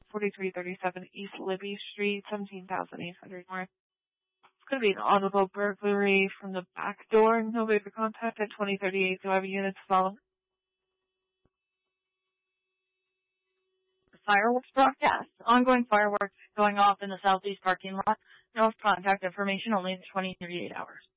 4337 East Libby Street, 17,800 North. It's going to be an audible burglary from the back door. Nobody to contact at 2038. Do I have units following? Fireworks broadcast. Ongoing fireworks going off in the southeast parking lot. No contact information, only in 20-38 hours.